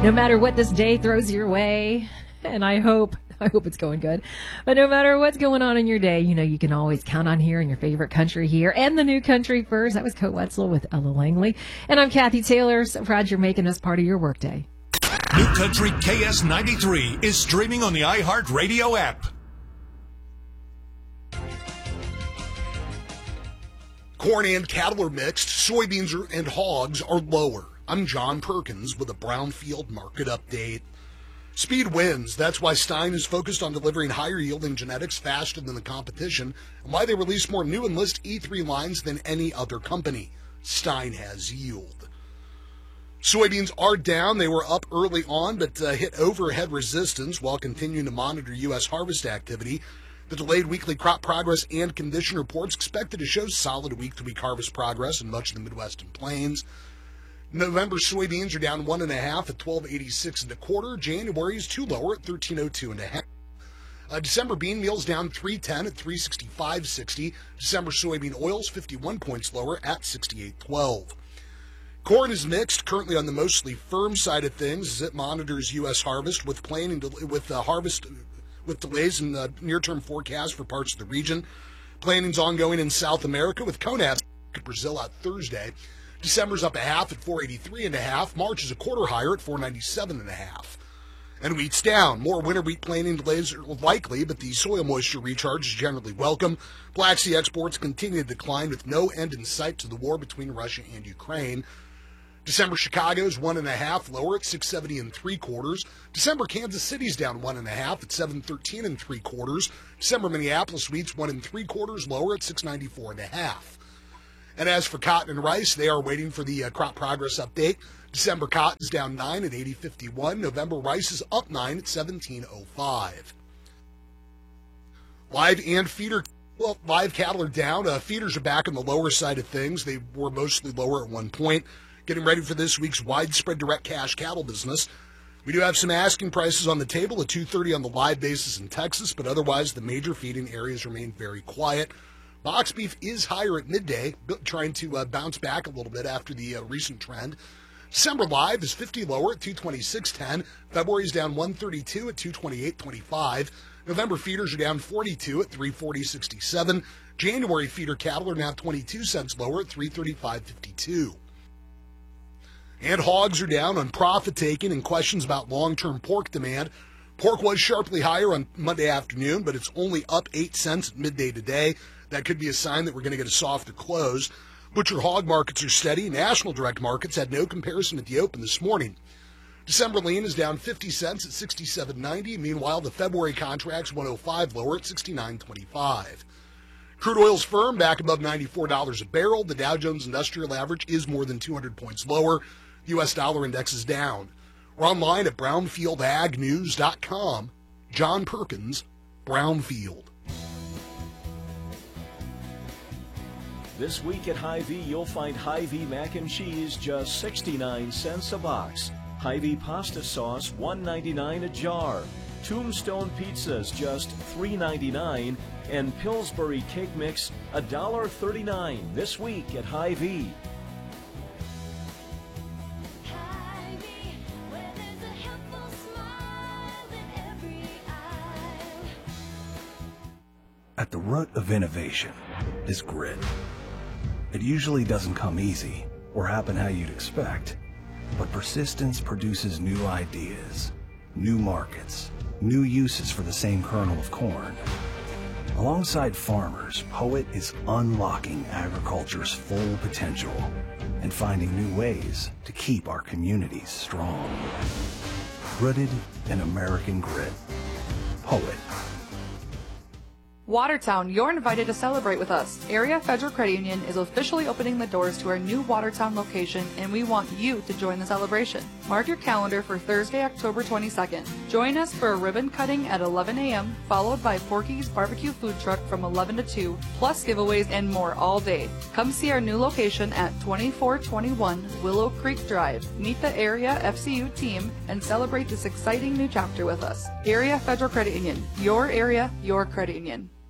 No matter what this day throws your way, and I hope it's going good, but no matter what's going on in your day, you know you can always count on hearing your favorite country here and the new country first. That was Coat Wetzel with Ella Langley. And I'm Kathy Taylor. So proud you're making us part of your workday. New Country KS93 is streaming on the iHeartRadio app. Corn and cattle are mixed. Soybeans and hogs are lower. I'm John Perkins with a Brownfield market update. Speed wins. That's why Stein is focused on delivering higher yielding genetics faster than the competition, and why they release more new Enlist E3 lines than any other company. Stein has yield. Soybeans are down. They were up early on, but hit overhead resistance while continuing to monitor U.S. harvest activity. The delayed weekly crop progress and condition reports expected to show solid week-to-week harvest progress in much of the Midwest and Plains. November soybeans are down 1.5 at 12.86 1/4. January is 2 lower at 13.02 1/2. December bean meal's down 3.10 at 365.60. December soybean oils 51 points lower at 68.12. Corn is mixed, currently on the mostly firm side of things as it monitors U.S. harvest with delays in the near-term forecast for parts of the region. Planning's ongoing in South America with CONAB Brazil out Thursday. December's up 1/2 at 483 1/2. March is a quarter higher at 497 1/2. And wheat's down. More winter wheat planting delays are likely, but the soil moisture recharge is generally welcome. Black Sea exports continue to decline with no end in sight to the war between Russia and Ukraine. December Chicago's 1.5 lower at 670 3/4. December Kansas City's down 1.5 at 713 3/4. December Minneapolis wheat's 1 3/4 lower at 694 1/2. And as for cotton and rice, they are waiting for the crop progress update. December cotton's down 9 at 80.51. November rice is up 9 at 17.05. Live cattle are down. Feeders are back on the lower side of things. They were mostly lower at one point. Getting ready for this week's widespread direct cash cattle business. We do have some asking prices on the table at $230 on the live basis in Texas, but otherwise the major feeding areas remain very quiet. Box beef is higher at midday, trying to bounce back a little bit after the recent trend. December live is 50 lower at 226.10. February is down 132 at 228.25. November feeders are down 42 at 340.67. January feeder cattle are now 22 cents lower at 335.52. And hogs are down on profit taking and questions about long-term pork demand. Pork was sharply higher on Monday afternoon, but it's only up 8 cents at midday today. That could be a sign that we're going to get a softer close. Butcher hog markets are steady. National direct markets had no comparison at the open this morning. December lean is down 50 cents at 67.90. Meanwhile, the February contract's 105 lower at 69.25. Crude oil's firm, back above $94 a barrel. The Dow Jones Industrial Average is more than 200 points lower. The U.S. dollar index is down. We're online at brownfieldagnews.com. John Perkins, Brownfield. This week at Hy-Vee, you'll find Hy-Vee mac and cheese just 69 cents a box. Hy-Vee pasta sauce $1.99 a jar. Tombstone pizzas just $3.99. And Pillsbury cake mix $1.39 this week at Hy-Vee. At the root of innovation is grit. It usually doesn't come easy or happen how you'd expect, but persistence produces new ideas, new markets, new uses for the same kernel of corn. Alongside farmers, Poet is unlocking agriculture's full potential and finding new ways to keep our communities strong. Rooted in American grit. Poet. Watertown, you're invited to celebrate with us. Area Federal Credit Union is officially opening the doors to our new Watertown location, and we want you to join the celebration. Mark your calendar for Thursday, October 22nd. Join us for a ribbon cutting at 11 a.m., followed by Porky's Barbecue Food Truck from 11 to 2, plus giveaways and more all day. Come see our new location at 2421 Willow Creek Drive. Meet the Area FCU team and celebrate this exciting new chapter with us. Area Federal Credit Union. Your area, your credit union.